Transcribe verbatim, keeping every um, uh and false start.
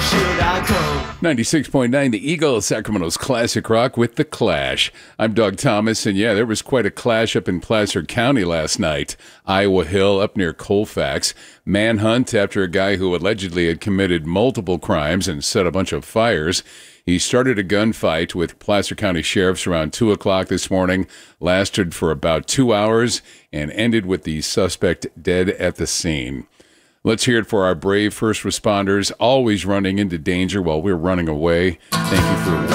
should I go? ninety-six point nine The Eagle, Sacramento's classic rock with The Clash. I'm Doug Thomas, and yeah, there was quite a clash up in Placer County last night. Iowa Hill, up near Colfax. Manhunt after a guy who allegedly had committed multiple crimes and set a bunch of fires. He started a gunfight with Placer County sheriffs around two o'clock this morning, lasted for about two hours, and ended with the suspect dead at the scene. Let's hear it for our brave first responders, always running into danger while we're running away. Thank you for